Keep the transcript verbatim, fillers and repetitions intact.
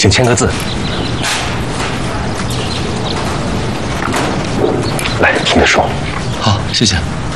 请签个字。来，听你说。 好，谢谢。